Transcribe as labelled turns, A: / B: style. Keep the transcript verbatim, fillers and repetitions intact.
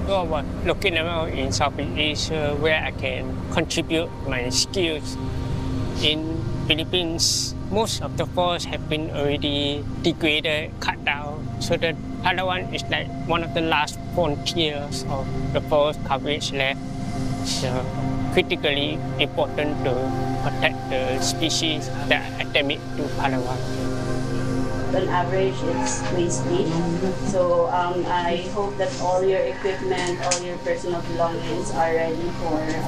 A: about looking around in Southeast Asia where I can contribute my skills. In Philippines, most of the forests have been already degraded, cut down, so that Palawan is like one of the last frontiers of the forest coverage left. So critically important to protect the species that are endemic to Palawan.
B: On average, it's waist deep. So um, I hope that all your equipment, all your personal belongings are ready for